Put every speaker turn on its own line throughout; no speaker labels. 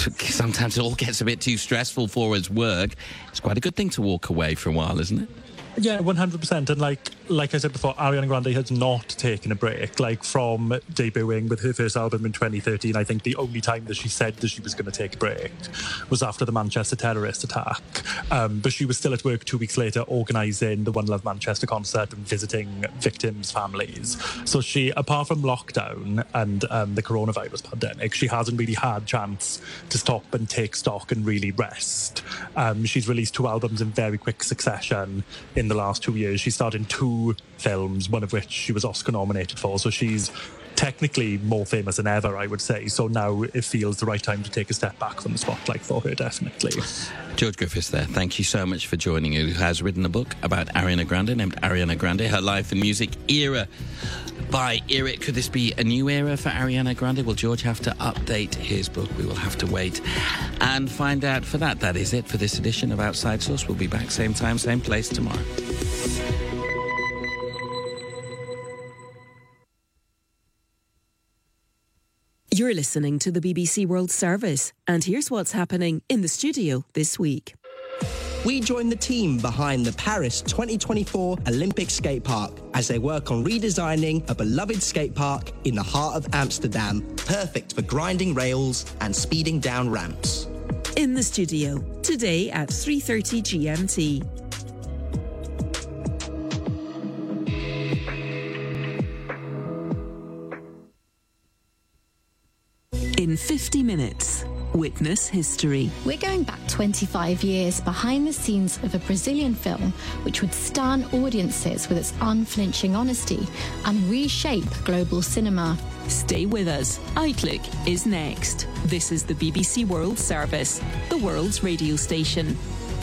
sometimes it all gets a bit too stressful for us work, it's quite a good thing to walk away for a while, isn't it?
Yeah, 100%. And like I said before, Ariana Grande has not taken a break. Like, from debuting with her first album in 2013, I think the only time that she said that she was going to take a break was after the Manchester terrorist attack. But she was still at work 2 weeks later organising the One Love Manchester concert and visiting victims' families. So she, apart from lockdown and the coronavirus pandemic, she hasn't really had chance to stop and take stock and really rest. She's released 2 albums in very quick succession in the last 2 years. She starred in 2 films, one of which she was Oscar nominated for. So she's technically more famous than ever, I would say. So now it feels the right time to take a step back from the spotlight for her, definitely.
George Griffiths there. Thank you so much for joining us. Who has written a book about Ariana Grande named Ariana Grande, Her Life and Music, Era by Era. Could this be a new era for Ariana Grande? Will George have to update his book? We will have to wait and find out for that. That is it for this edition of Outside Source. We'll be back same time, same place tomorrow.
You're listening to the BBC World Service, and here's what's happening in the studio this week.
We join the team behind the Paris 2024 Olympic Skate Park as they work on redesigning a beloved skate park in the heart of Amsterdam, perfect for grinding rails and speeding down ramps.
In the studio, today at 3:30 GMT. In 50 minutes, witness history.
We're going back 25 years behind the scenes of a Brazilian film which would stun audiences with its unflinching honesty and reshape global cinema.
Stay with us. iClick is next. This is the BBC World Service, the world's radio station.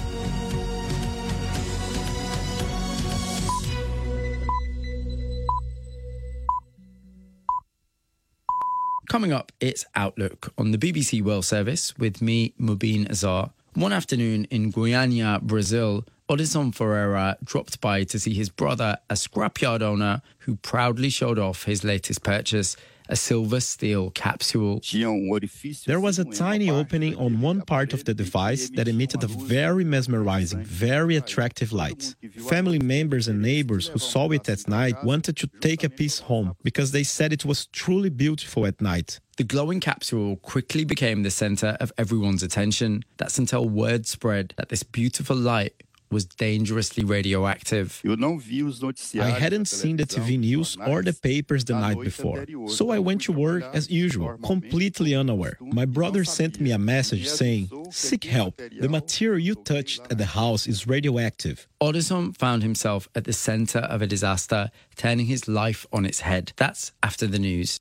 Coming up, it's Outlook on the BBC World Service with me, Mubin Azar. One afternoon in Goiânia, Brazil, Odyssean Ferreira dropped by to see his brother, a scrapyard owner who proudly showed off his latest purchase, a silver steel capsule.
There was a tiny opening on one part of the device that emitted a very mesmerizing, very attractive light. Family members and neighbors who saw it at night wanted to take a piece home because they said it was truly beautiful at night.
The glowing capsule quickly became the centre of everyone's attention. That's until word spread that this beautiful light was dangerously radioactive.
I hadn't seen the TV news or the papers the night before, so I went to work as usual, completely unaware. My brother sent me a message saying, "Seek help. The material you touched at the house is radioactive."
Odyssean found himself at the centre of a disaster, turning his life on its head. That's after the news.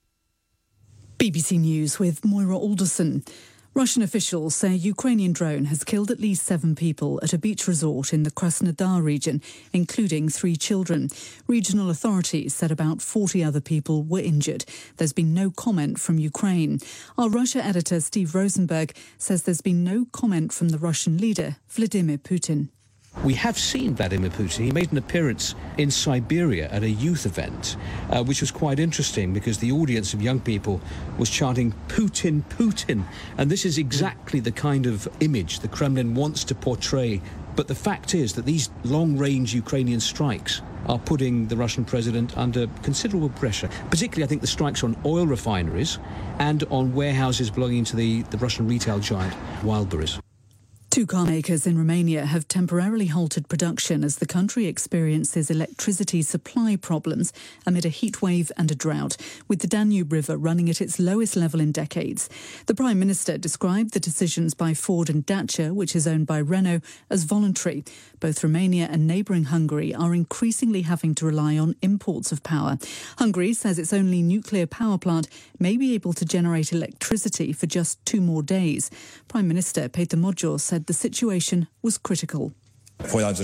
BBC News with Moira Alderson. Russian officials say a Ukrainian drone has killed at least 7 people at a beach resort in the Krasnodar region, including 3 children. Regional authorities said about 40 other people were injured. There's been no comment from Ukraine. Our Russia editor Steve Rosenberg says there's been no comment from the Russian leader, Vladimir Putin.
We have seen Vladimir Putin. He made an appearance in Siberia at a youth event, which was quite interesting because the audience of young people was chanting Putin, Putin. And this is exactly the kind of image the Kremlin wants to portray. But the fact is that these long-range Ukrainian strikes are putting the Russian president under considerable pressure, particularly, I think, the strikes on oil refineries and on warehouses belonging to the Russian retail giant Wildberries.
2 car makers in Romania have temporarily halted production as the country experiences electricity supply problems amid a heat wave and a drought, with the Danube River running at its lowest level in decades. The Prime Minister described the decisions by Ford and Dacia, which is owned by Renault, as voluntary. Both Romania and neighbouring Hungary are increasingly having to rely on imports of power. Hungary says its only nuclear power plant may be able to generate electricity for just 2 more days. Prime Minister Peter Magyar said the situation was critical.
We must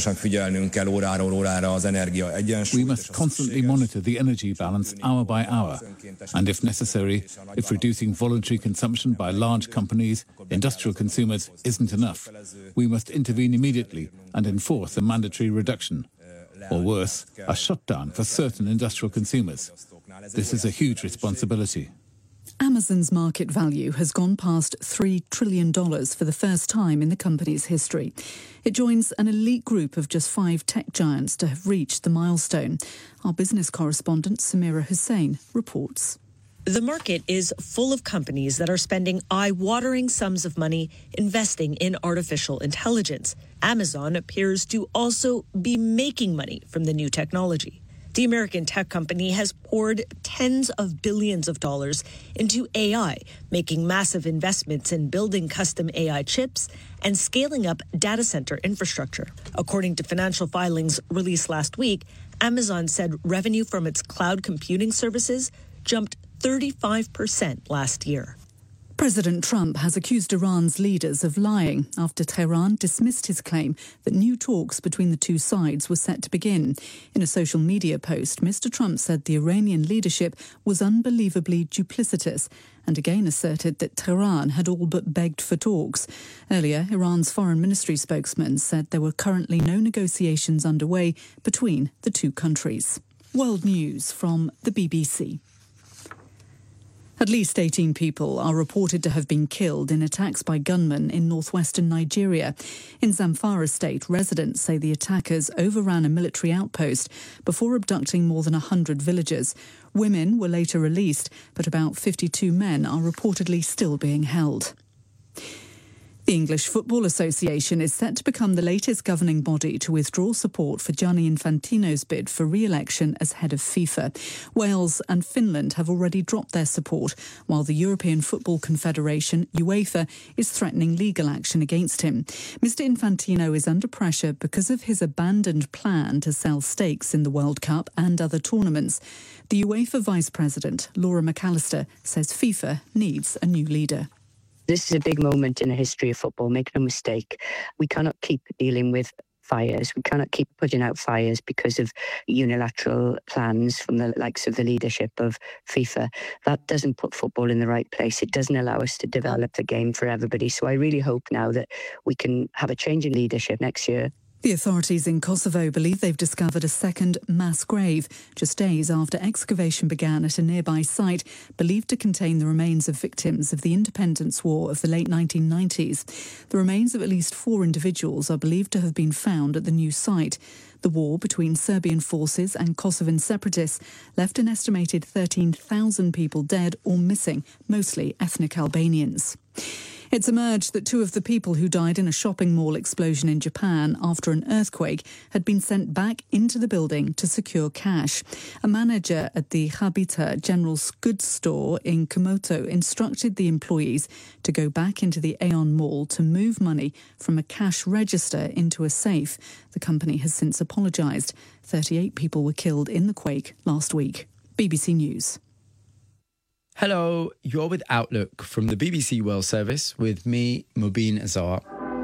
constantly monitor the energy balance hour by hour, and if necessary, if reducing voluntary consumption by large companies, industrial consumers, isn't enough, we must intervene immediately and enforce a mandatory reduction, or worse, a shutdown for certain industrial consumers. This is a huge responsibility.
Amazon's market value has gone past $3 trillion for the first time in the company's history. It joins an elite group of just 5 tech giants to have reached the milestone. Our business correspondent Samira Hussain reports.
The market is full of companies that are spending eye-watering sums of money investing in artificial intelligence. Amazon appears to also be making money from the new technology. The American tech company has poured tens of billions of dollars into AI, making massive investments in building custom AI chips and scaling up data center infrastructure. According to financial filings released last week, Amazon said revenue from its cloud computing services jumped 35% last year.
President Trump has accused Iran's leaders of lying after Tehran dismissed his claim that new talks between the two sides were set to begin. In a social media post, Mr. Trump said the Iranian leadership was unbelievably duplicitous and again asserted that Tehran had all but begged for talks. Earlier, Iran's foreign ministry spokesman said there were currently no negotiations underway between the two countries. World News from the BBC. At least 18 people are reported to have been killed in attacks by gunmen in northwestern Nigeria. In Zamfara state, residents say the attackers overran a military outpost before abducting more than 100 villagers. Women were later released, but about 52 men are reportedly still being held. The English Football Association is set to become the latest governing body to withdraw support for Gianni Infantino's bid for re-election as head of FIFA. Wales and Finland have already dropped their support, while the European Football Confederation, UEFA, is threatening legal action against him. Mr. Infantino is under pressure because of his abandoned plan to sell stakes in the World Cup and other tournaments. The UEFA Vice President, Laura McAllister, says FIFA needs a new leader.
This is a big moment in the history of football, make no mistake. We cannot keep dealing with fires. We cannot keep putting out fires because of unilateral plans from the likes of the leadership of FIFA. That doesn't put football in the right place. It doesn't allow us to develop the game for everybody. So I really hope now that we can have a change in leadership next year.
The authorities in Kosovo believe they've discovered a second mass grave, just days after excavation began at a nearby site believed to contain the remains of victims of the independence war of the late 1990s. The remains of at least 4 individuals are believed to have been found at the new site. The war between Serbian forces and Kosovan separatists left an estimated 13,000 people dead or missing, mostly ethnic Albanians. It's emerged that 2 of the people who died in a shopping mall explosion in Japan after an earthquake had been sent back into the building to secure cash. A manager at the Habita General Goods store in Kumamoto instructed the employees to go back into the Aeon Mall to move money from a cash register into a safe. The company has since apologised. 38 people were killed in the quake last week. BBC News.
Hello, you're with Outlook from the BBC World Service with me, Mubin Azar.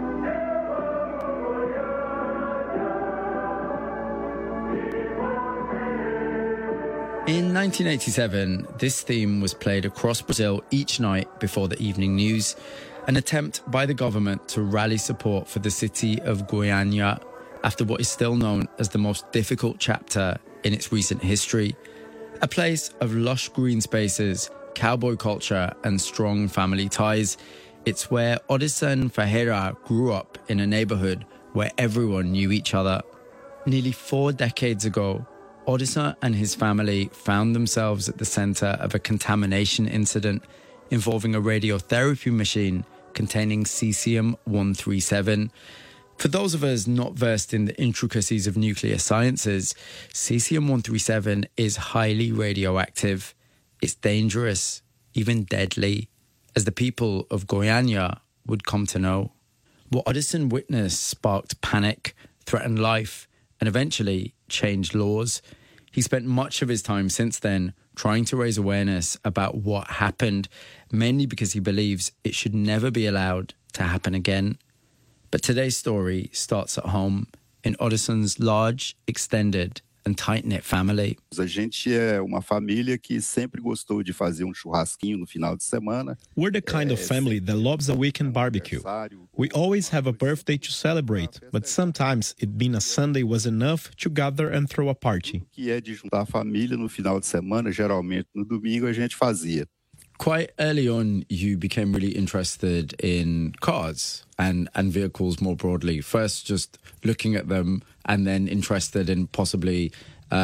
In 1987, this theme was played across Brazil each night before the evening news, an attempt by the government to rally support for the city of Goiânia after what is still known as the most difficult chapter in its recent history. A place of lush green spaces, cowboy culture and strong family ties. It's where Odyssean Ferreira grew up in a neighbourhood where everyone knew each other. Nearly 4 decades ago, Odyssean and his family found themselves at the centre of a contamination incident involving a radiotherapy machine containing cesium-137. For those of us not versed in the intricacies of nuclear sciences, cesium-137 is highly radioactive. It's dangerous, even deadly, as the people of Goiânia would come to know. What Odyssean witnessed sparked panic, threatened life, and eventually changed laws. He spent much of his time since then trying to raise awareness about what happened, mainly because he believes it should never be allowed to happen again. But today's story starts at home, in Odyssean's large, extended and tight-knit family.
A gente é uma família que sempre gostou de fazer churrasquinho no final de semana.
We're the kind of family that loves a weekend barbecue. We always have a birthday to celebrate, but sometimes it being a Sunday was enough to gather and throw a party.
Que é de juntar a família no final de semana, geralmente no domingo a gente fazia.
Quite early on, you became really interested in cars and vehicles more broadly. First, just looking at them, and then interested in possibly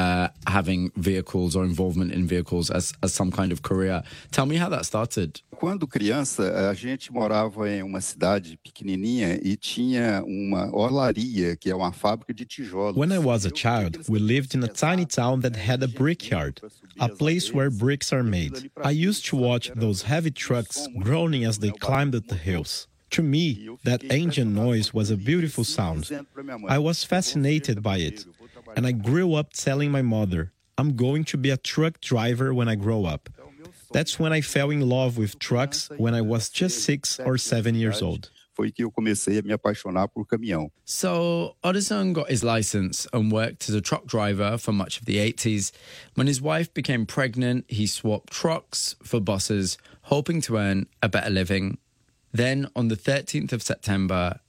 having vehicles or involvement in vehicles as some kind of career. Tell me how that started.
Quando criança, a gente morava em uma cidade pequenininha e tinha uma olaria, que é uma fábrica de tijolos.
When I was a child, we lived in a tiny town that had a brickyard, a place where bricks are made. I used to watch those heavy trucks groaning as they climbed up the hills. To me, that engine noise was a beautiful sound. I was fascinated by it, and I grew up telling my mother, I'm going to be a truck driver when I grow up. That's when I fell in love with trucks when I was just 6 or 7 years old.
Foi que eu comecei a me apaixonar por caminhão.
So Odyssean got his license and worked as a truck driver for much of the 80s. When his wife became pregnant, he swapped trucks for buses, hoping to earn a better living. Then, on the 13th of September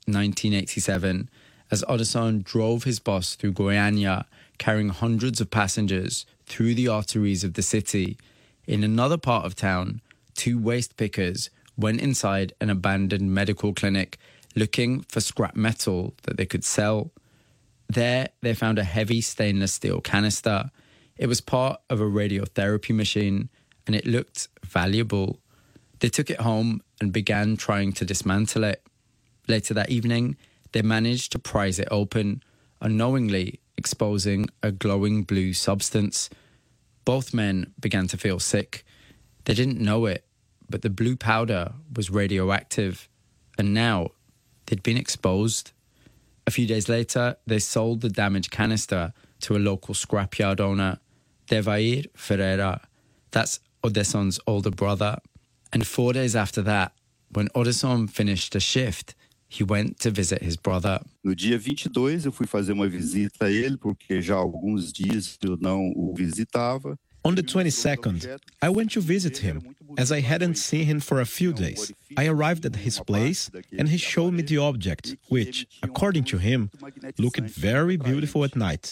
1987, as Odyssean drove his bus through Goiânia, carrying hundreds of passengers through the arteries of the city, in another part of town, 2 waste pickers went inside an abandoned medical clinic looking for scrap metal that they could sell. There, they found a heavy stainless steel canister. It was part of a radiotherapy machine, and it looked valuable. They took it home and began trying to dismantle it. Later that evening, they managed to prise it open, unknowingly exposing a glowing blue substance. Both men began to feel sick. They didn't know it, but the blue powder was radioactive, and now they'd been exposed. A few days later, they sold the damaged canister to a local scrapyard owner, Devair Ferreira. That's Odyssean's older brother. And 4 days after that, when Odyssean finished a shift, he went to visit his brother.
No dia 22, eu fui fazer uma visita a ele, porque já há alguns dias eu não o visitava.
On the 22nd, I went to visit him, as I hadn't seen him for a few days. I arrived at his place, and he showed me the object, which, according to him, looked very beautiful at night.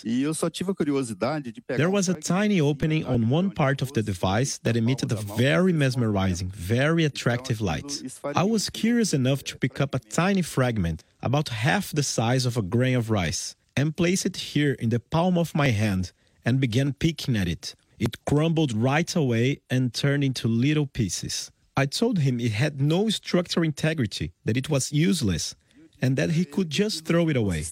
There was a tiny opening on one part of the device that emitted a very mesmerizing, very attractive light. I was curious enough to pick up a tiny fragment, about half the size of a grain of rice, and place it here in the palm of my hand, and began picking at it. It crumbled right away and turned into little pieces. I told him it had no structural integrity, that it was useless, and that he could just throw it away.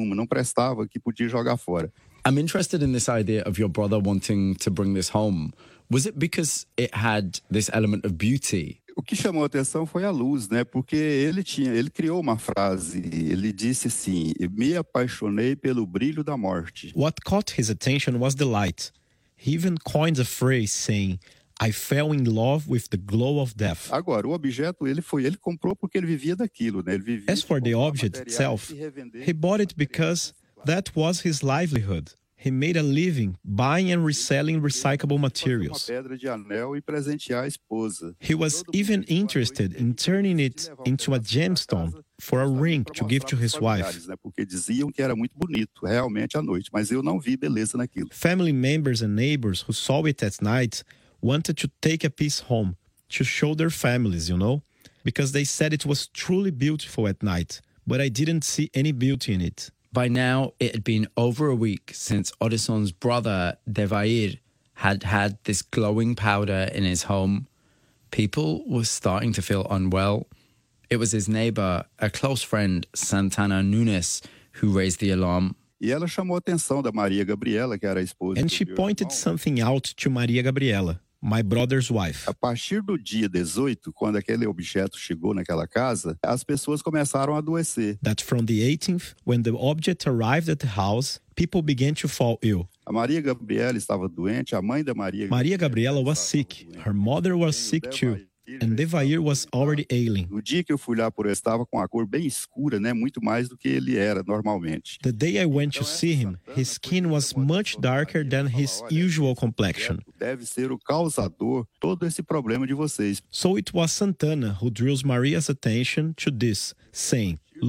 I'm interested in this idea of your brother wanting to bring this home. Was it because it had this element of beauty?
O que chamou a atenção foi a luz, né? Porque ele criou uma frase, ele disse assim: "Me apaixonei pelo brilho da morte."
What caught his attention was the light. He even coined a phrase saying, I fell in love with the glow of death.
Agora, o objeto ele comprou porque ele vivia daquilo, né? Ele vivia.
As for the object itself, he bought it because that was his livelihood. He made a living buying and reselling recyclable materials. He was even interested in turning it into a gemstone for a ring to give to his wife. Family members and neighbors who saw it at night wanted to take a piece home to show their families, because they said it was truly beautiful at night, but I didn't see any beauty in it.
By now, it had been over a week since Odyssean's brother, Devair, had this glowing powder in his home. People were starting to feel unwell. It was his neighbor, a close friend, Santana Nunes, who raised the alarm.
And
she pointed something out to Maria Gabriela, my brother's wife.
A partir do dia 18, quando aquele objeto chegou naquela casa, as pessoas começaram a adoecer.
That from the 18th, when the object arrived at the house, people began to fall ill.
A Maria Gabriela estava doente, a mãe da
Maria Gabriela was sick. Her mother was sick too. And Devair was already ailing.
No dia que eu fui lá por ele, estava com a cor bem escura, né? Muito mais do que ele era normalmente.
The day I went to see him, his skin was much darker than his usual complexion.
Deve ser o causador todo esse problema de vocês.
So it was Santana who draws Maria's attention to this, saying, "Look,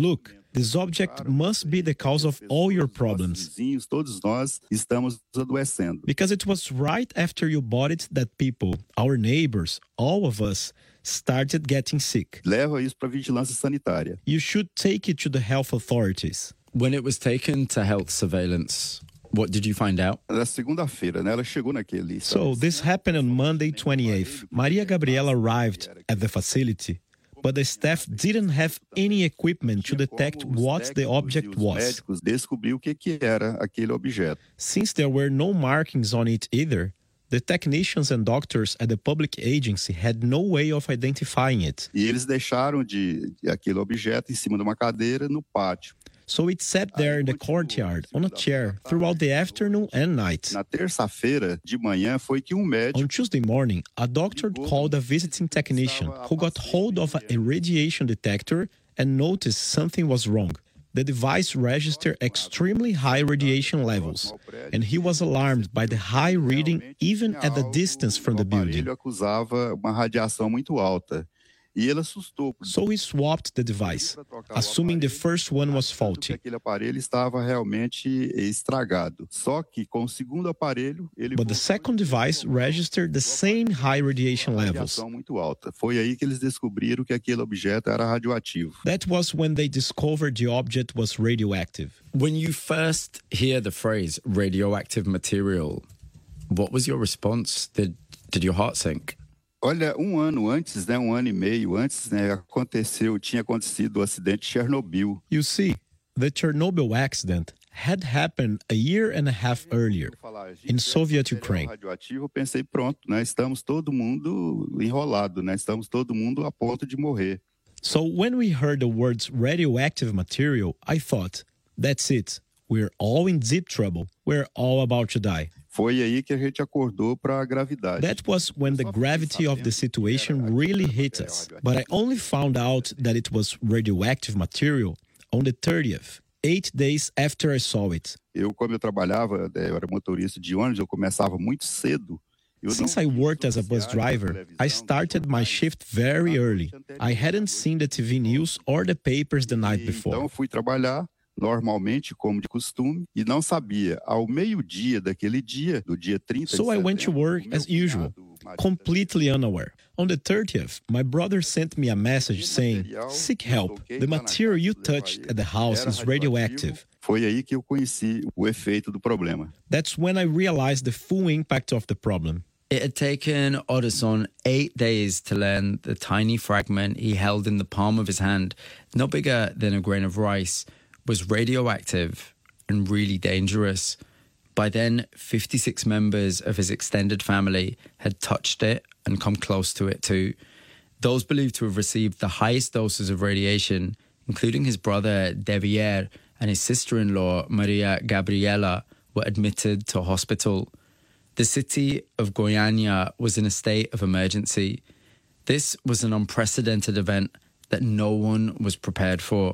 This object must be the cause of all your problems.
Vizinhos, todos nós estamos adoecendo.
Because it was right after you bought it that people, our neighbors, all of us, started getting sick.
Leva isso para a vigilância sanitária.
You should take it to the health authorities.
When it was taken to health surveillance, what did you find out?
Na segunda-feira, né? Ela chegou naquele.
So this happened on Monday 28th. Maria Gabriela arrived at the facility, but the staff didn't have any equipment to detect what the object was.
Médicos descobriu o que era aquele objeto.
Since there were no markings on it either, the technicians and doctors at the public agency had no way of identifying it.
E eles deixaram aquele objeto em cima de uma cadeira no pátio.
So it sat there in the courtyard on a chair throughout the afternoon and night.
Na terça-feira de manhã foi que médico.
On Tuesday morning, a doctor called a visiting technician who got hold of a radiation detector and noticed something was wrong. The device registered extremely high radiation levels, and he was alarmed by the high reading even at the distance from the building.
O aparelho acusava uma radiação muito alta. E ele assustou.
So he swapped the device, assuming the first one was faulty.
Aquele aparelho estava realmente estragado. Só que com o segundo aparelho,
But the second device registered the same high radiation levels.
muito alta. Foi aí que eles descobriram que aquele objeto era radioativo.
That was when they discovered the object was radioactive.
When you first hear the phrase radioactive material, what was your response? Did your heart sink?
Olha, ano antes, né, 1 ano e meio antes, né, tinha acontecido o acidente de Chernobyl.
You see, the Chernobyl accident had happened a year and a half earlier in Soviet Ukraine.
Radioativo, eu pensei, pronto, né, estamos todo mundo enrolado, né, estamos todo mundo a ponto de morrer.
So when we heard the words radioactive material, I thought, that's it. We're all in deep trouble. We're all about to die.
Foi aí que a gente acordou para a gravidade.
That was when the gravity of the situation really hit us. But I only found out that it was radioactive material on the 30th, 8 days after I saw it.
Como eu trabalhava, eu era motorista de ônibus, eu começava muito cedo.
Since I worked as a bus driver, I started my shift very early. I hadn't seen the TV news or the papers the night before.
Então fui trabalhar normalmente, como de costume, e não sabia, ao meio-dia daquele dia, do dia 30
So I went to work as usual, completely unaware. On the 30th, my brother sent me a message saying, "Seek help. The material you touched at the house is radioactive."
Foi aí que eu conheci o efeito do problema.
That's when I realized the full impact of the problem.
It had taken Odysson 8 days to learn the tiny fragment he held in the palm of his hand, no bigger than a grain of rice, was radioactive and really dangerous. By then, 56 members of his extended family had touched it and come close to it too. Those believed to have received the highest doses of radiation, including his brother Devier and his sister-in-law Maria Gabriela, were admitted to hospital. The city of Goiânia was in a state of emergency. This was an unprecedented event that no one was prepared for.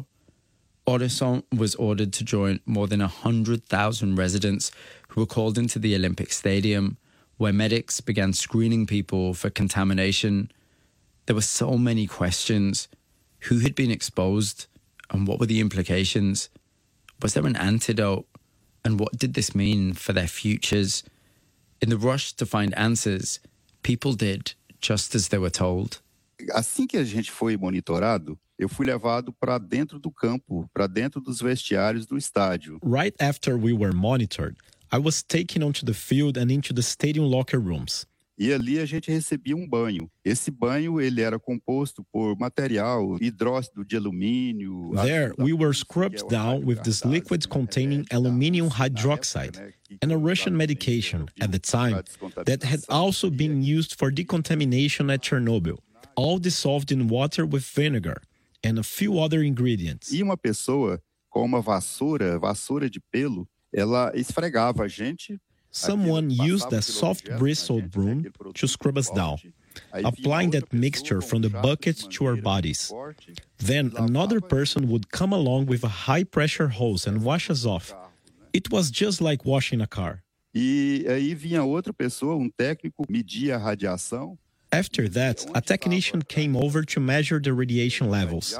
Odysson was ordered to join more than 100,000 residents who were called into the Olympic Stadium, where medics began screening people for contamination. There were so many questions. Who had been exposed, and what were the implications? Was there an antidote, and what did this mean for their futures? In the rush to find answers, people did just as they were told.
Assim que a gente foi monitorado, eu fui levado para dentro do campo, para dentro dos vestiários do estádio.
Right after we were monitored, I was taken onto the field and into the stadium locker rooms.
E ali a gente recebia um banho. Esse banho ele era composto por material hidróxido de alumínio.
There, we were scrubbed down with this liquid containing aluminium hydroxide and a Russian medication at the time that had also been used for decontamination at Chernobyl, all dissolved in water with vinegar and a few other ingredients.
E uma pessoa com uma vassoura de pelo, ela esfregava a gente.
Someone used a soft bristled broom to scrub us down, applying that mixture from the bucket to our bodies. Then another person would come along with a high-pressure hose and wash us off. It was just like washing a car.
E aí vinha outra pessoa, técnico, media a radiação.
After that, a technician came over to measure the radiation levels.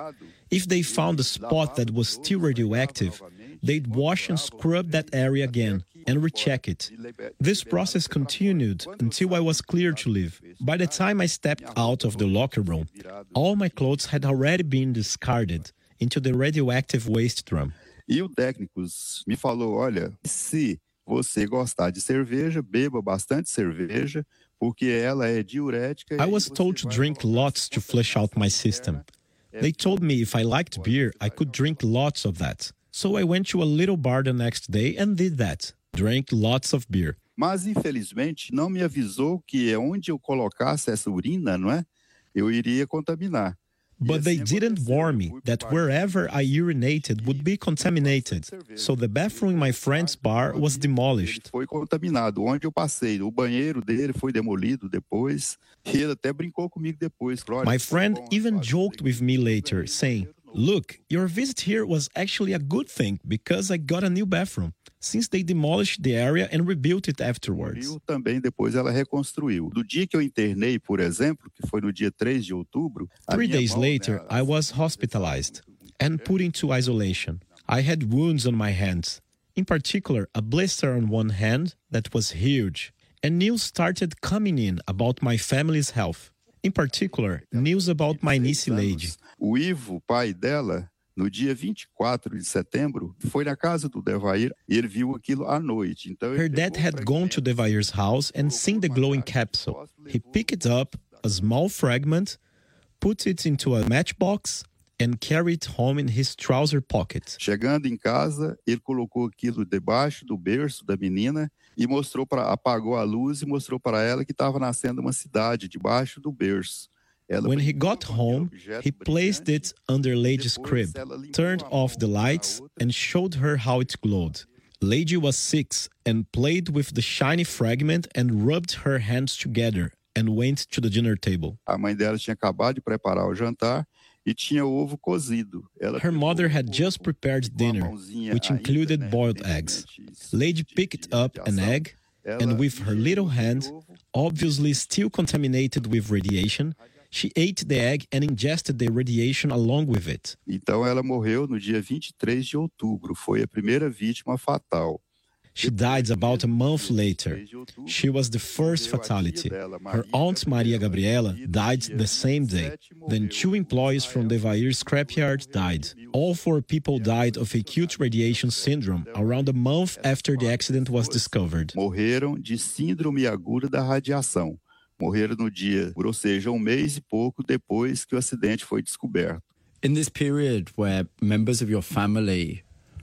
If they found a spot that was still radioactive, they'd wash and scrub that area again and recheck it. This process continued until I was cleared to leave. By the time I stepped out of the locker room, all my clothes had already been discarded into the radioactive waste drum.
E o técnico me falou, olha, se você gostar de cerveja, beba bastante cerveja, porque ela é diurética.
I was told to drink lots to flush out my system. They told me if I liked beer, I could drink lots of that. So I went to a little bar the next day and did that. Drank lots of beer.
Mas, infelizmente, não me avisou que onde eu colocasse essa urina, não é? Eu iria contaminar.
But they didn't warn me that wherever I urinated would be contaminated. So the bathroom in my friend's bar was demolished.
Foi contaminado. Onde eu passei, o banheiro dele foi demolido depois. E ele até brincou comigo depois.
My friend even joked with me later, saying, "Look, your visit here was actually a good thing because I got a new bathroom, since they demolished the area and rebuilt it afterwards."
Também depois ela reconstruiu. Do dia que eu internei, por exemplo, que foi no dia 3 de outubro...
3 days later, I was hospitalized and put into isolation. I had wounds on my hands, in particular a blister on one hand that was huge, and news started coming in about my family's health. In particular, news about my niece Lady.
O Ivo, pai dela, no dia 24 de setembro, foi na casa do Devair e ele viu aquilo à noite. Então,
her dad had gone to Devair's house and seen the glowing capsule. He picked up a small fragment, put it into a matchbox, and carried it home in his trouser pocket.
Chegando em casa, ele colocou aquilo debaixo do berço da menina e apagou a luz e mostrou para ela que estava nascendo uma cidade debaixo do berço.
When he got home, he placed it under Lady's crib, turned off the lights, and showed her how it glowed. Lady was 6 and played with the shiny fragment and rubbed her hands together and went to the dinner table.
A mãe dela tinha acabado de preparar o jantar e tinha ovo cozido.
Her mother had just prepared dinner, which included boiled eggs. Lady picked up an egg and with her little hand, obviously still contaminated with radiation, she ate the egg and ingested the radiation along with it.
Então ela morreu no dia 23 de outubro. Foi a primeira vítima fatal.
She died about a month later. She was the first fatality. Her aunt Maria Gabriela died the same day. Then 2 employees from the Devair scrapyard died. All 4 people died of acute radiation syndrome around a month after the accident was discovered.
Morreram de síndrome aguda da radiação. Morreram no dia, ou seja, um mês e pouco depois que o acidente foi descoberto.
In this period where members of your family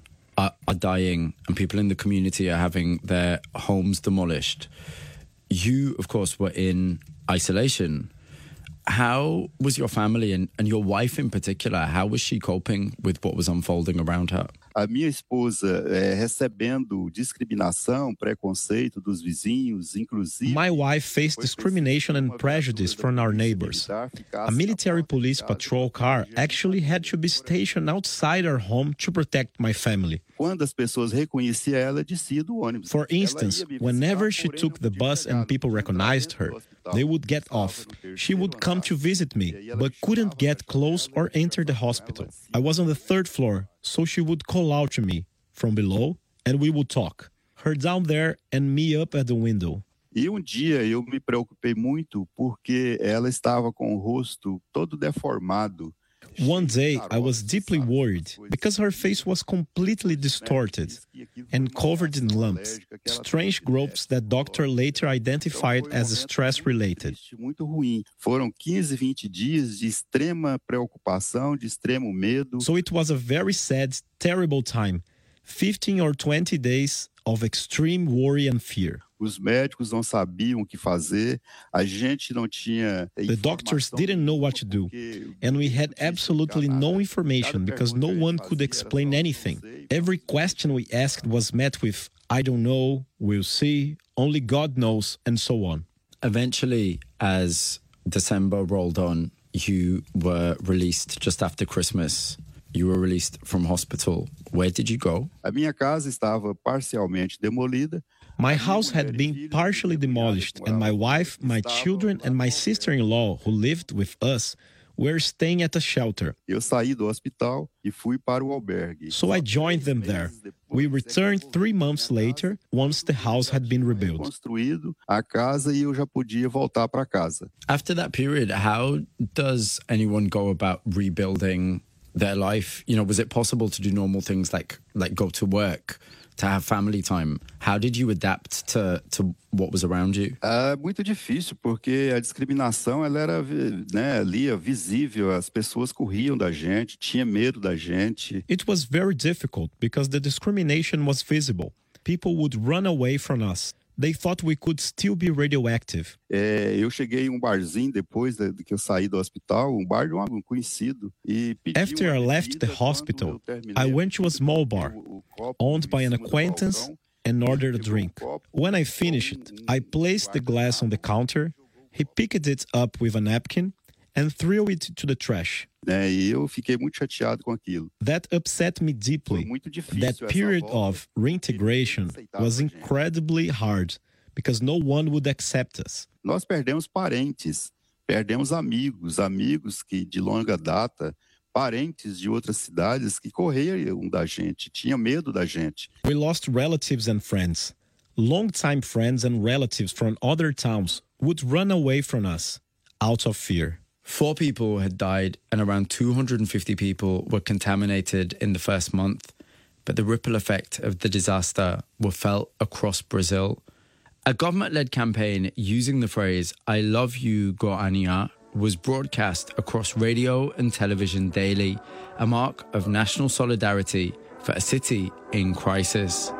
are dying and people in the community are having their homes demolished, you, of course, were in isolation. How was your family and your wife in particular, how was she coping with what was unfolding around her?
A minha esposa recebendo discriminação, preconceito dos vizinhos, inclusive...
My wife faced discrimination and prejudice from our neighbors. A military police patrol car actually had to be stationed outside our home to protect my family.
Quando as pessoas reconheciam ela, descia do ônibus.
For instance, whenever she took the bus and people recognized her, they would get off. She would come to visit me, but couldn't get close or enter the hospital. I was on the 3rd floor, so she would call out to me from below and we would talk. Her down there and me up at the window.
E dia eu me preocupei muito porque ela estava com o rosto todo deformado.
One day, I was deeply worried because her face was completely distorted and covered in lumps, strange growths that doctor later identified as stress-related.
Muito ruim. Foram 15, 20 dias de extrema preocupação, de extremo medo.
So it was a very sad, terrible time, 15 or 20 days of extreme worry and fear.
Os médicos não sabiam o que fazer, a gente não tinha...
The doctors didn't know what to do, and we had absolutely no information because no one could explain anything. Every question we asked was met with, I don't know, we'll see, only God knows, and so on.
Eventually, as December rolled on, you were released just after Christmas. You were released from hospital. Where did you go?
A minha casa estava parcialmente demolida.
My house had been partially demolished, and my wife, my children, and my sister-in-law, who lived with us, were staying at a shelter.
Eu saí do hospital e fui para o albergue.
So I joined them there. We returned 3 months later, once the house had been rebuilt.
Construído a casa e eu já podia voltar para casa.
After that period, how does anyone go about rebuilding their life? You know, was it possible to do normal things like go to work, to have family time? How did you adapt to what was around you?
Muito difícil, porque a discriminação ela era, né, ali visível. As pessoas corriam da gente, tinha medo da gente.
It was very difficult because the discrimination was visible. People would run away from us. They thought we could still be radioactive.
Eu cheguei em um barzinho depois de que eu saí do hospital, um bar de um conhecido. E
After I left the hospital, I went to a small bar, owned by an acquaintance, and ordered a drink. When I finished, I placed the glass on the counter, he picked it up with a napkin, and threw it to the trash.
E eu fiquei muito chateado com aquilo.
That upset me deeply. That period of reintegration was incredibly hard because no one would accept us.
Nós perdemos parentes, perdemos amigos que de longa data, parentes de outras cidades que corriam da gente, tinham medo da gente.
We lost relatives and friends. Longtime friends and relatives from other towns would run away from us out of fear.
4 people had died and around 250 people were contaminated in the first month, but the ripple effect of the disaster were felt across Brazil. A government-led campaign using the phrase, "I love you, Goiânia," was broadcast across radio and television daily, a mark of national solidarity for a city in crisis.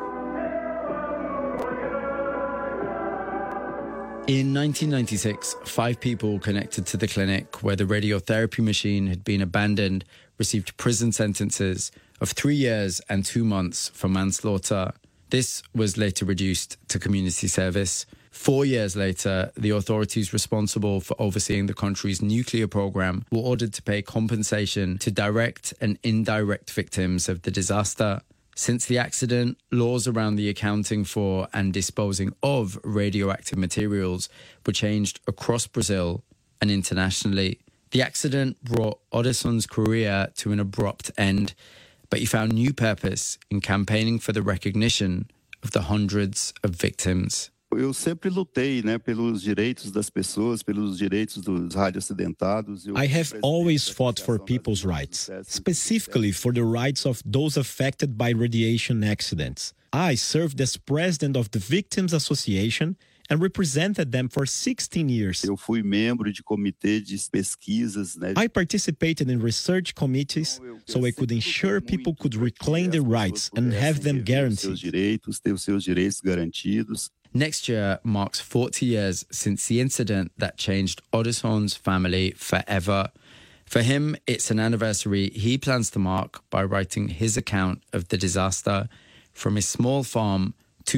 In 1996, 5 people connected to the clinic where the radiotherapy machine had been abandoned received prison sentences of 3 years and 2 months for manslaughter. This was later reduced to community service. 4 years later, the authorities responsible for overseeing the country's nuclear program were ordered to pay compensation to direct and indirect victims of the disaster. Since the accident, laws around the accounting for and disposing of radioactive materials were changed across Brazil and internationally. The accident brought Oderson's career to an abrupt end, but he found new purpose in campaigning for the recognition of the hundreds of victims.
Eu sempre lutei, né, pelos direitos das pessoas, pelos direitos dos radioacidentados.
I have always fought for people's rights, specifically for the rights of those affected by radiation accidents. I served as president of the Victims Association and represented them for 16 years.
Eu fui membro de comitê de pesquisas, né?
I participated in research committees so I could ensure people could reclaim their rights and have them guaranteed.
Ter os seus direitos garantidos.
Next year marks 40 years since the incident that changed Oderson's family forever. For him, it's an anniversary he plans to mark by writing his account of the disaster from his small farm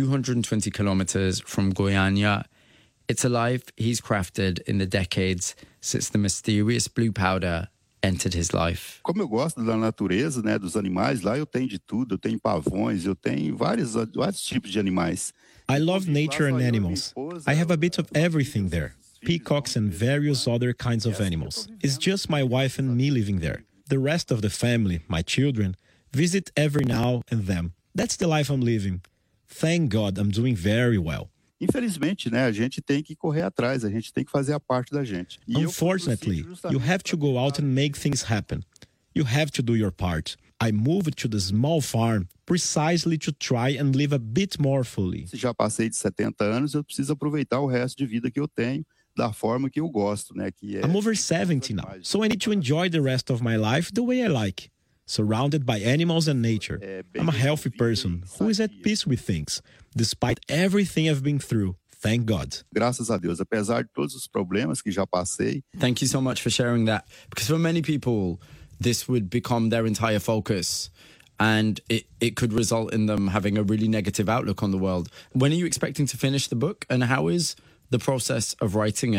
220 kilometers from Goiânia. It's a life he's crafted in the decades since the mysterious blue powder entered his life.
Como eu gosto da natureza, né, dos animais, lá eu tenho de tudo, eu tenho pavões, eu tenho vários tipos de animais.
I love nature and animals. I have a bit of everything there. Peacocks and various other kinds of animals. It's just my wife and me living there. The rest of the family, my children, visit every now and then. That's the life I'm living. Thank God I'm doing very well.
Infelizmente, né, a gente tem que correr atrás, a gente tem que fazer a parte da gente.
Unfortunately, you have to go out and make things happen. You have to do your part. I moved to the small farm precisely to try and live a bit more fully.
Se já passei de 70 anos, eu preciso aproveitar o resto de vida que eu tenho da forma que eu gosto, né, que é...
I'm over 70 now, so I need to enjoy the rest of my life the way I like. Surrounded by animals and nature. I'm a healthy person who is at peace with things, despite everything I've been through. Thank God.
Graças a Deus, apesar de todos os problemas que já passei.
Thank you so much for sharing that, because for many people, this would become their entire focus and it could result in them having a really negative outlook on the world. When are you expecting to finish the book, and how is the process of writing it?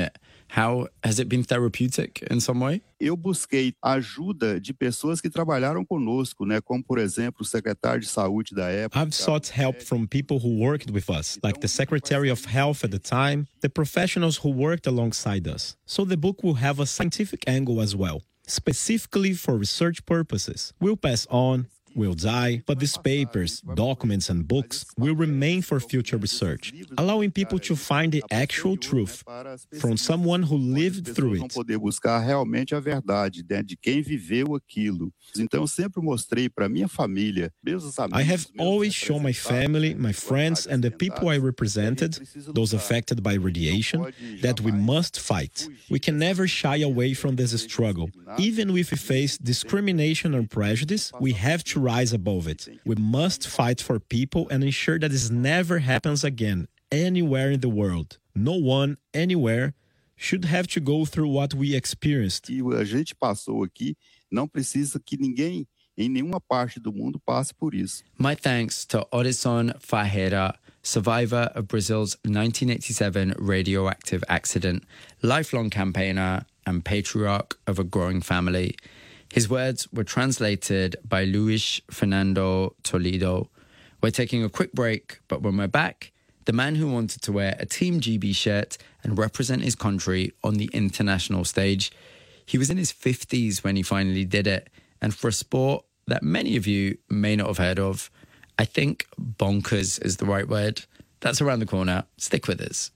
How has it been therapeutic in some way?
Eu busquei ajuda de pessoas que trabalharam conosco, né? Como, por exemplo, o secretário de saúde da época.
I've sought help from people who worked with us, like the Secretary of Health at the time, the professionals who worked alongside us. So the book will have a scientific angle as well, specifically for research purposes. We'll pass on, will die, but these papers, documents, and books will remain for future research, allowing people to find the actual truth from someone who lived through it.
Poder buscar realmente a verdade, né, de quem viveu aquilo. Então, sempre mostrei para minha família, meus amigos.
I have always shown my family, my friends, and the people I represented, those affected by radiation, that we must fight. We can never shy away from this struggle. Even if we face discrimination or prejudice, we have to rise above it. We must fight for people and ensure that this never happens again, anywhere in the world. No one, anywhere, should have to go through what we experienced.
A gente passou aqui, não precisa que ninguém em nenhuma parte do mundo passe por isso.
My thanks to Odysson Ferreira, survivor of Brazil's 1987 radioactive accident, lifelong campaigner and patriarch of a growing family. His words were translated by Luis Fernando Toledo. We're taking a quick break, but when we're back, the man who wanted to wear a Team GB shirt and represent his country on the international stage. He was in his 50s when he finally did it, and for a sport that many of you may not have heard of, I think bonkers is the right word. That's around the corner. Stick with us.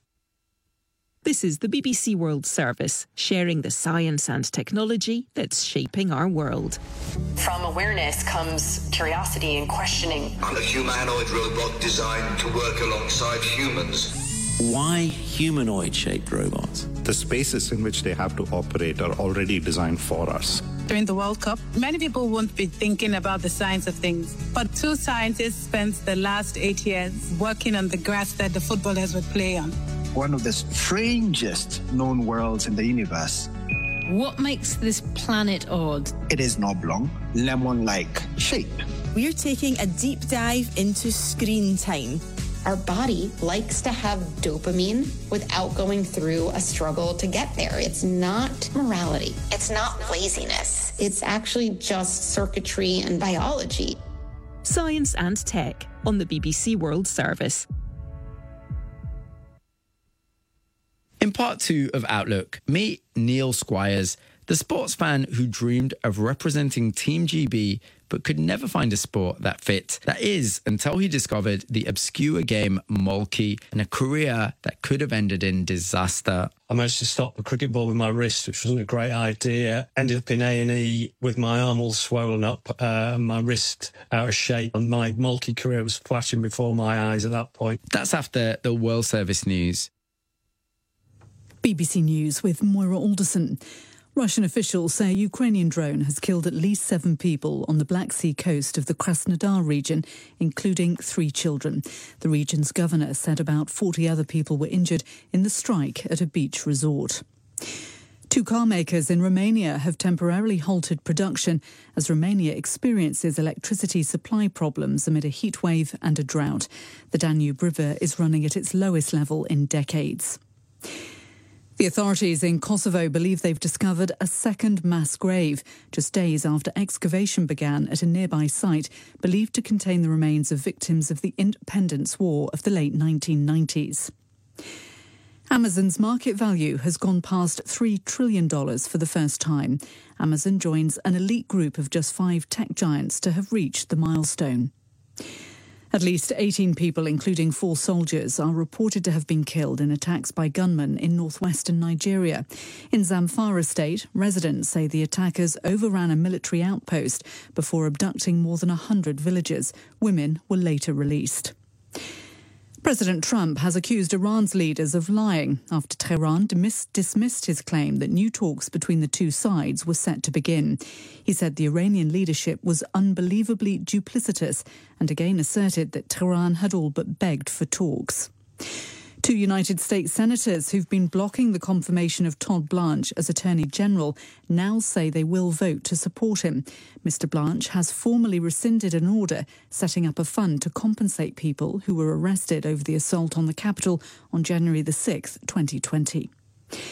This is the BBC World Service, sharing the science and technology that's shaping our world.
From awareness comes curiosity and questioning.
I'm a humanoid robot designed to work alongside humans.
Why humanoid-shaped robots?
The spaces in which they have to operate are already designed for us.
During the World Cup, many people won't be thinking about the science of things, but two scientists spent the last 8 years working on the grass that the footballers would play on.
One of the strangest known worlds in the universe.
What makes this planet odd?
It is an oblong, lemon-like shape.
We're taking a deep dive into screen time.
Our body likes to have dopamine without going through a struggle to get there. It's not morality. It's not laziness. It's actually just circuitry and biology.
Science and Tech on the BBC World Service.
In part 2 of Outlook, meet Neil Squires, the sports fan who dreamed of representing Team GB but could never find a sport that fit. That is, until he discovered the obscure game Molki and a career that could have ended in disaster.
I managed to stop a cricket ball with my wrist, which wasn't a great idea. Ended up in A&E with my arm all swollen up, my wrist out of shape, and my Molki career was flashing before my eyes at that point.
That's after the World Service News.
BBC News with Moira Alderson. Russian officials say a Ukrainian drone has killed at least 7 people on the Black Sea coast of the Krasnodar region, including 3 children. The region's governor said about 40 other people were injured in the strike at a beach resort. 2 car makers in Romania have temporarily halted production as Romania experiences electricity supply problems amid a heatwave and a drought. The Danube River is running at its lowest level in decades. The authorities in Kosovo believe they've discovered a second mass grave, just days after excavation began at a nearby site believed to contain the remains of victims of the Independence War of the late 1990s. Amazon's market value has gone past $3 trillion for the first time. Amazon joins an elite group of just 5 tech giants to have reached the milestone. At least 18 people, including 4 soldiers, are reported to have been killed in attacks by gunmen in northwestern Nigeria. In Zamfara state, residents say the attackers overran a military outpost before abducting more than 100 villagers. Women were later released. President Trump has accused Iran's leaders of lying after Tehran dismissed his claim that new talks between the 2 sides were set to begin. He said the Iranian leadership was unbelievably duplicitous and again asserted that Tehran had all but begged for talks. 2 United States senators who've been blocking the confirmation of Todd Blanche as Attorney General now say they will vote to support him. Mr. Blanche has formally rescinded an order setting up a fund to compensate people who were arrested over the assault on the Capitol on January the 6th, 2020.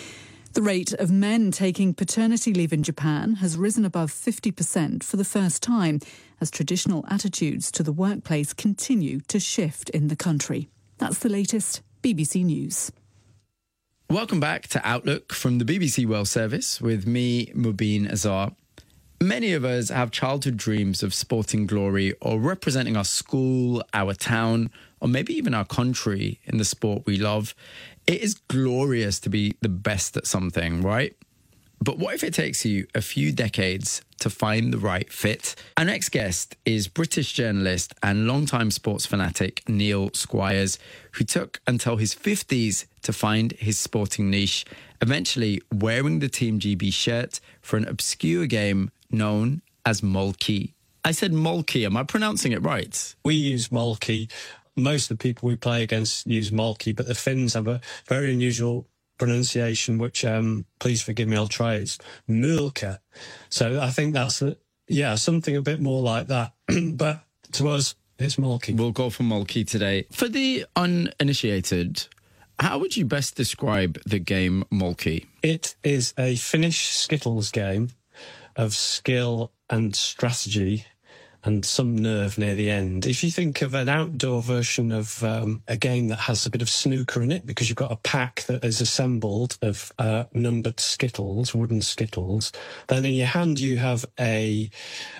The rate of men taking paternity leave in Japan has risen above 50% for the first time as traditional attitudes to the workplace continue to shift in the country. That's the latest. BBC News.
Welcome back to Outlook from the BBC World Service with me, Mubin Azar. Many of us have childhood dreams of sporting glory or representing our school, our town, or maybe even our country in the sport we love. It is glorious to be the best at something, right? But what if it takes you a few decades to find the right fit? Our next guest is British journalist and longtime sports fanatic Neil Squires, who took until his 50s to find his sporting niche, eventually wearing the Team GB shirt for an obscure game known as Molki. I said Molki. Am I pronouncing it right?
We use Molki. Most of the people we play against use Molki, but the Finns have a very unusual pronunciation, which, please forgive me, I'll try. It's Mulka. So I think that's, something a bit more like that. But to us, it's Molki.
We'll go for Molki today. For the uninitiated, how would you best describe the game Molki?
It is a Finnish Skittles game of skill and strategy and some nerve near the end. If you think of an outdoor version of a game that has a bit of snooker in it, because you've got a pack that is assembled of numbered Skittles, wooden Skittles, then in your hand you have an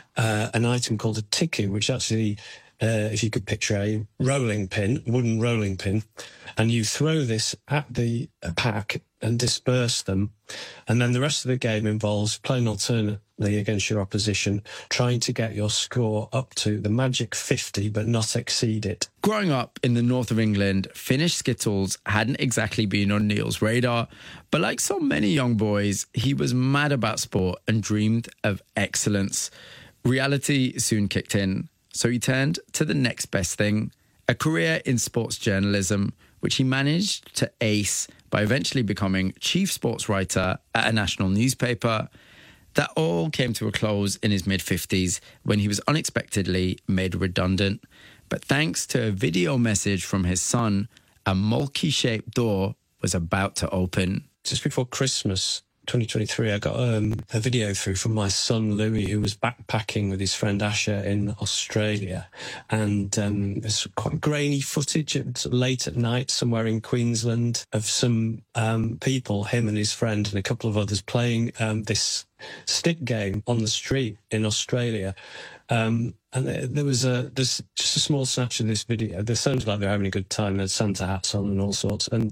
item called a tiku, which actually, if you could picture a rolling pin, wooden rolling pin, and you throw this at the pack and disperse them. And then the rest of the game involves playing alternately against your opposition, trying to get your score up to the magic 50, but not exceed it.
Growing up in the north of England, Finnish Skittles hadn't exactly been on Neil's radar, but like so many young boys, he was mad about sport and dreamed of excellence. Reality soon kicked in, so he turned to the next best thing, a career in sports journalism, which he managed to ace by eventually becoming chief sports writer at a national newspaper. That all came to a close in his mid-50s when he was unexpectedly made redundant. But thanks to a video message from his son, a Molki-shaped door was about to open.
Just before Christmas 2023, I got a video through from my son Louis, who was backpacking with his friend Asher in Australia, and it's quite grainy footage. It's late at night somewhere in Queensland of some people, him and his friend and a couple of others, playing this stick game on the street in Australia. And there was there's just a small snatch of this video. They sounded like they're having a good time. They had Santa hats on and all sorts. And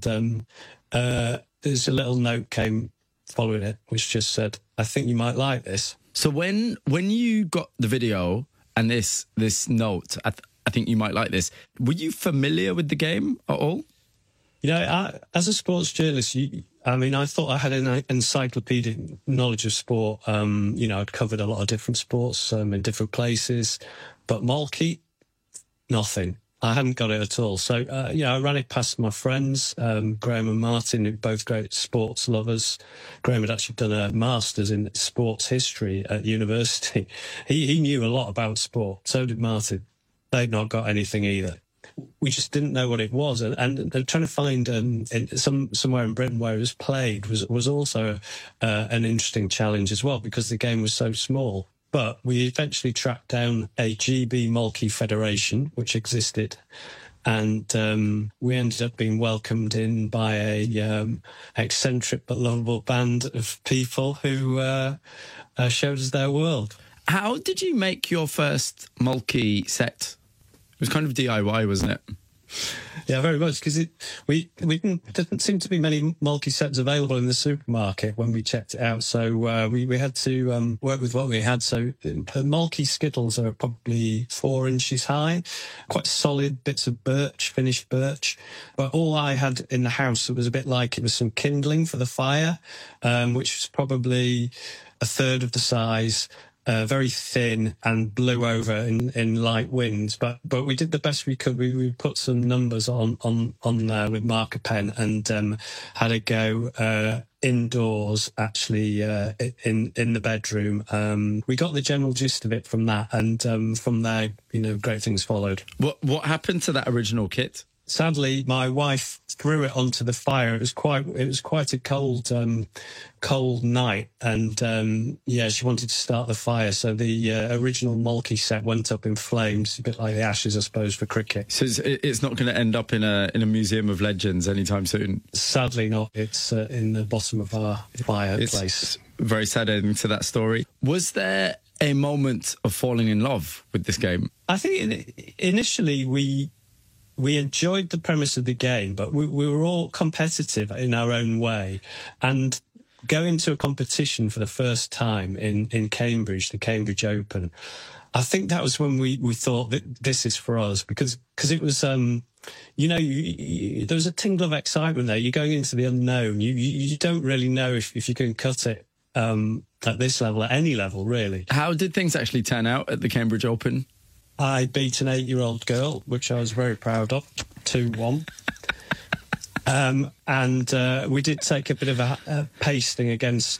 there's a little note came following it, which just said, "I think you might like this."
So when you got the video and this note, I think you might like this, were you familiar with the game at all?
You know, as a sports journalist, I thought I had an encyclopedic knowledge of sport. I'd covered a lot of different sports in different places, but Molki, nothing. I hadn't got it at all. So, I ran it past my friends, Graham and Martin, who are both great sports lovers. Graham had actually done a master's in sports history at university. He knew a lot about sport. So did Martin. They'd not got anything either. We just didn't know what it was. And trying to find somewhere in Britain where it was played was also an interesting challenge as well, because the game was so small. But we eventually tracked down a GB Molki Federation, which existed, and we ended up being welcomed in by a eccentric but lovable band of people who showed us their world.
How did you make your first Molki set? It was kind of DIY, wasn't it?
Yeah, very much, because didn't seem to be many Molki sets available in the supermarket when we checked it out. So we had to work with what we had. So the Molki Skittles are probably 4 inches high, quite solid bits of birch, finished birch. But all I had in the house, it was a bit like it was some kindling for the fire, which was probably a third of the size. Very thin and blew over in light winds, but we did the best we could. We put some numbers on there with marker pen and had a go indoors, actually, in the bedroom. We got the general gist of it from that, and from there, great things followed.
What happened to that original kit?
sadly, my wife threw it onto the fire. It was quite a cold night, and she wanted to start the fire. So the original Moltke set went up in flames, a bit like the Ashes, I suppose, for cricket.
So it's not going to end up in a museum of legends anytime soon.
Sadly, not. It's in the bottom of our fireplace.
Very sad ending to that story. Was there a moment of falling in love with this game?
I think initially we enjoyed the premise of the game, but we were all competitive in our own way. And going to a competition for the first time in Cambridge, the Cambridge Open, I think that was when we thought that this is for us, because it was, there was a tingle of excitement there. You're going into the unknown. You don't really know if you can cut it at this level, at any level, really.
How did things actually turn out at the Cambridge Open?
I beat an 8-year-old girl, which I was very proud of, 2-1. And we did take a bit of a pasting against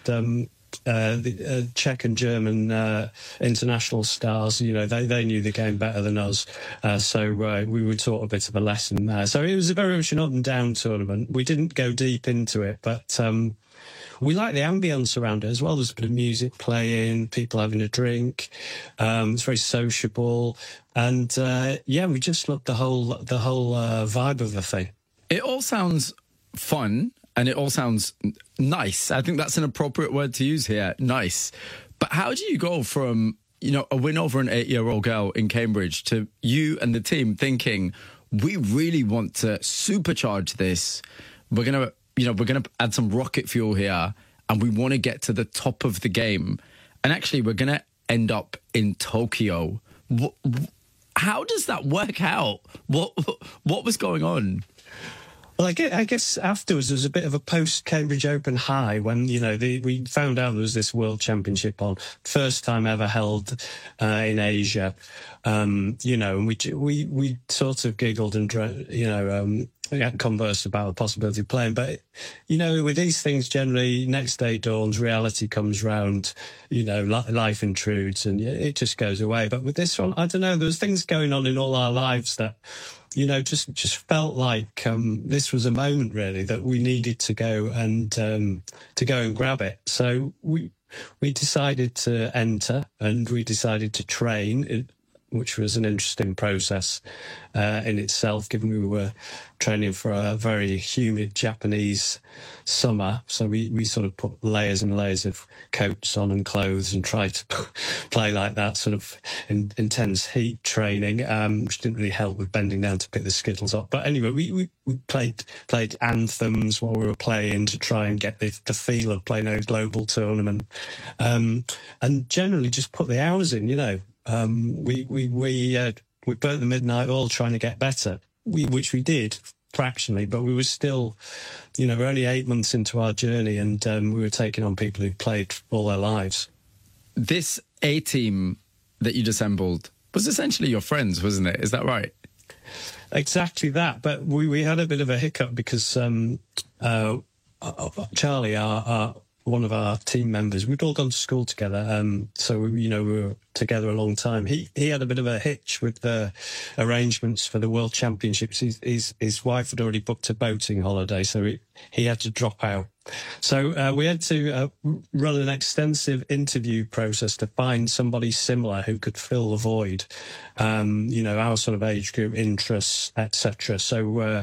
the Czech and German international stars. You know, they knew the game better than us. So we were taught a bit of a lesson there. So it was a very much an up-and-down tournament. We didn't go deep into it, but we liked the ambience around it as well. There's a bit of music playing, people having a drink. It's very sociable. And we just loved the whole vibe of the thing.
It all sounds fun and it all sounds nice. I think that's an appropriate word to use here, nice. But how do you go from, a win over an 8-year-old girl in Cambridge to you and the team thinking, we really want to supercharge this. We're going to add some rocket fuel here and we want to get to the top of the game. And actually, we're going to end up in Tokyo. How does that work out? What was going on?
Well, I guess afterwards there was a bit of a post-Cambridge Open high when, we found out there was this World Championship on, first time ever held in Asia, and we sort of giggled and, conversed about the possibility of playing. But, with these things, generally, next day dawns, reality comes round, life intrudes and it just goes away. But with this one, I don't know, there was things going on in all our lives that, just felt like this was a moment really that we needed to go and grab it. So we decided to enter and we decided to train, which was an interesting process in itself, given we were training for a very humid Japanese summer. So we sort of put layers and layers of coats on and clothes and tried to play like that sort of intense heat training, which didn't really help with bending down to pick the skittles up. But anyway, we played anthems while we were playing to try and get the feel of playing a global tournament, and generally just put the hours in, We burnt the midnight oil trying to get better, which we did fractionally, but we were still, we're only 8 months into our journey and we were taking on people who played all their lives.
This A-team that you'd assembled was essentially your friends, wasn't it? Is that right?
Exactly that. But we had a bit of a hiccup because Charlie, one of our team members, we'd all gone to school together, so we were together a long time. He had a bit of a hitch with the arrangements for the World Championships. His wife had already booked a boating holiday, so he had to drop out. So we had to run an extensive interview process to find somebody similar who could fill the void, our sort of age group, interests, etc. So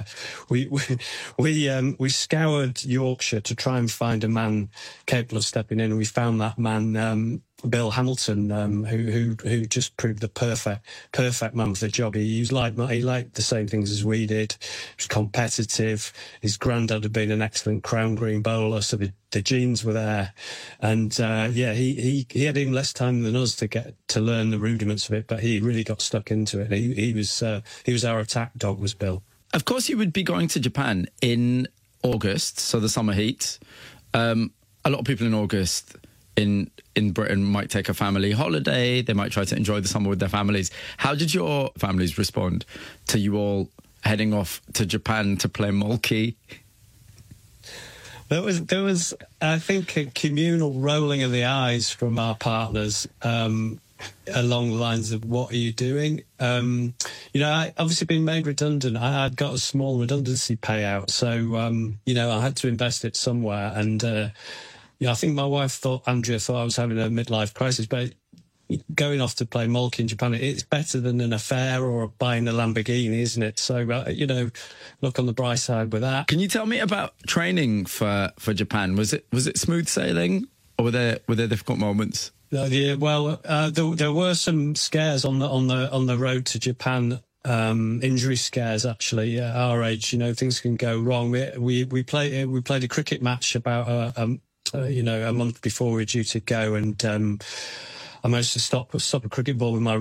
we scoured Yorkshire to try and find a man capable of stepping in, and we found that man, Bill Hamilton, who just proved the perfect man for the job. He liked the same things as we did. He was competitive. His granddad had been an excellent crown green bowler, so the genes were there. And he had even less time than us to learn the rudiments of it, but he really got stuck into it. He was our attack dog, was Bill.
Of course, you would be going to Japan in August, so the summer heat. A lot of people in August in Britain might take a family holiday. They might try to enjoy the summer with their families. How did your families respond to you all heading off to Japan to play Moltke?
There was, I think, a communal rolling of the eyes from our partners along the lines of, what are you doing? I obviously been made redundant. I'd got a small redundancy payout, so I had to invest it somewhere. And I think my wife Andrea thought I was having a midlife crisis, but going off to play Molki in Japan, it's better than an affair or buying a Lamborghini, isn't it? So, look on the bright side with that.
Can you tell me about training for Japan? Was it smooth sailing, or were there difficult moments?
Yeah, well, there were some scares on the road to Japan. Injury scares, actually. At our age, things can go wrong. We played a cricket match about a month before we were due to go, and I managed to stop a cricket ball with my